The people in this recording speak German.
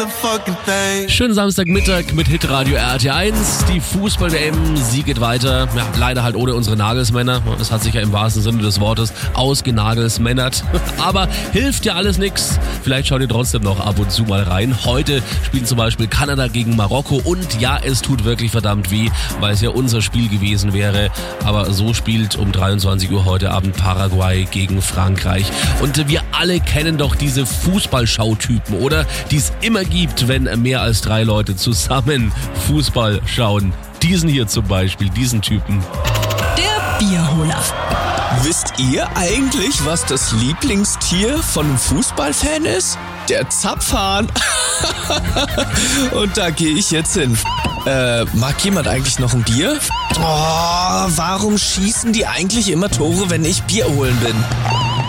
Schönen Samstagmittag mit Hitradio RT1. Die Fußball-WM, sie geht weiter. Ja, leider halt ohne unsere Nagelsmänner. Das hat sich ja im wahrsten Sinne des Wortes ausgenagelsmännert. Aber hilft ja alles nix. Vielleicht schaut ihr trotzdem noch ab und zu mal rein. Heute spielen zum Beispiel Kanada gegen Marokko. Und ja, es tut wirklich verdammt weh, weil es ja unser Spiel gewesen wäre. Aber so spielt um 23 Uhr heute Abend Paraguay gegen Frankreich. Und wir alle kennen doch diese Fußballschautypen, oder? Die es immer gibt, wenn mehr als 3 Leute zusammen Fußball schauen. Diesen hier zum Beispiel, diesen Typen. Der Bierholer. Wisst ihr eigentlich, was das Lieblingstier von einem Fußballfan ist? Der Zapfhahn. Und da gehe ich jetzt hin. Mag jemand eigentlich noch ein Bier? Oh, warum schießen die eigentlich immer Tore, wenn ich Bier holen bin?